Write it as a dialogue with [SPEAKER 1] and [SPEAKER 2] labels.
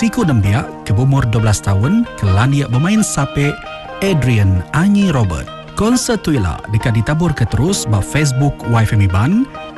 [SPEAKER 1] Siku Nembia ke umur 12 tahun kelania bermain sape Adrian Anyi Robert. Konsert tuila dekat ditabur ke terus ba Facebook YFM Iban